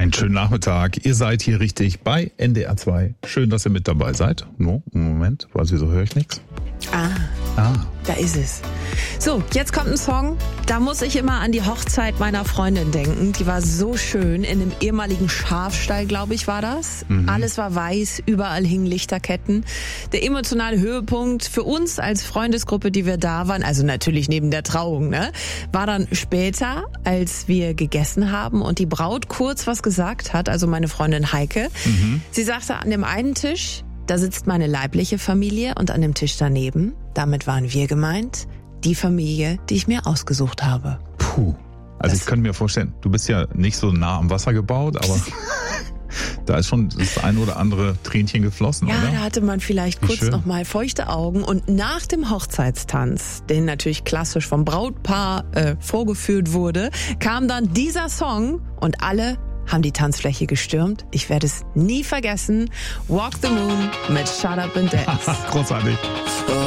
Einen schönen Nachmittag. Ihr seid hier richtig bei NDR 2. Schön, dass ihr mit dabei seid. Moment, wieso höre ich nichts? Da ist es. So, jetzt kommt ein Song, da muss ich immer an die Hochzeit meiner Freundin denken. Die war so schön, in dem ehemaligen Schafstall, glaube ich, war das. Alles war weiß, überall hingen Lichterketten. Der emotionale Höhepunkt für uns als Freundesgruppe, die wir da waren, also natürlich neben der Trauung, ne, war dann später, als wir gegessen haben und die Braut kurz was gesagt hat, also meine Freundin Heike. Sie sagte, an dem einen Tisch, da sitzt meine leibliche Familie und an dem Tisch daneben, damit waren wir gemeint, die Familie, die ich mir ausgesucht habe. Puh. Also ich könnte mir vorstellen, du bist ja nicht so nah am Wasser gebaut, aber da ist schon das ein oder andere Tränchen geflossen, ja, oder? Da hatte man vielleicht kurz noch mal feuchte Augen. Und nach dem Hochzeitstanz, den natürlich klassisch vom Brautpaar vorgeführt wurde, kam dann dieser Song und alle haben die Tanzfläche gestürmt. Ich werde es nie vergessen. Walk the Moon mit Shut Up and Dance. Großartig.